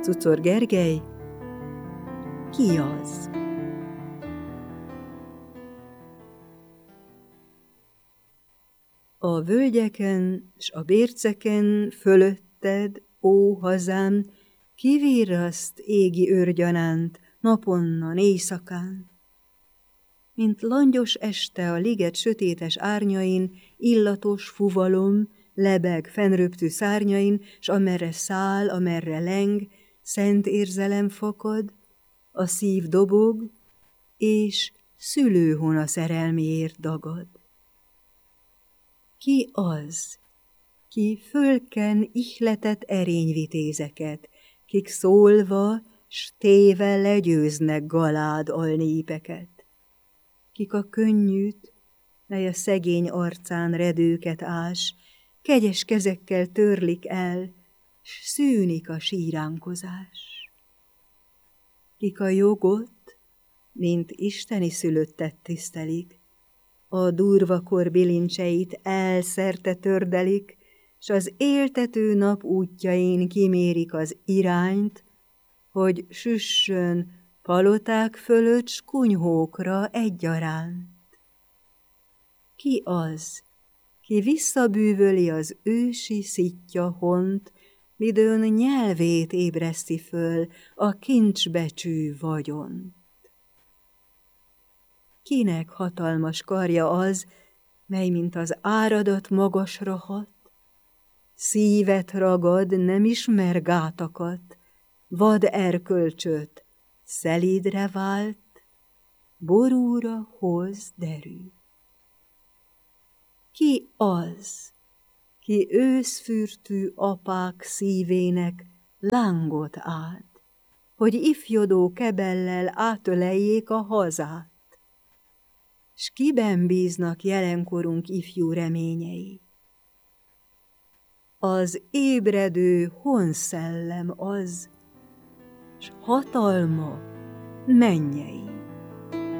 Cucor Gergely, ki az? A völgyeken s a bérceken fölötted, ó hazám, kivirraszt égi őrgyanánt naponnan, éjszakán. Mint langyos este a liget sötétes árnyain, illatos fuvalom lebeg fennröptű szárnyain, s amerre száll, amerre leng, szent érzelem fakad, a szív dobog, és szülőhona szerelmiért dagad. Ki az, ki fölken ihletett erényvitézeket, kik szólva s téve legyőznek galád alnépeket? Kik a könnyűt, mely a szegény arcán redőket ás, kegyes kezekkel törlik el, s szűnik a síránkozás? Kik a jogot, mint isteni szülöttet tisztelik, a durva kor bilincseit elszerte tördelik, s az éltető nap útjain kimérik az irányt, hogy süssön paloták fölött s kunyhókra egyaránt. Ki az, ki visszabűvöli az ősi szitja hont, midőn nyelvét ébreszti föl a kincsbecsű vagyont? Kinek hatalmas karja az, mely mint az áradat magasra hat, szívet ragad, nem ismer gátakat, vad erkölcsöt, szelídre vált, borúra hoz derű. Ki az, ki őszfürtű apák szívének lángot ad, hogy ifjodó kebellel átöleljék a hazát? S kiben bíznak jelenkorunk ifjú reményei? Az ébredő honszellem az, s hatalma mennyei.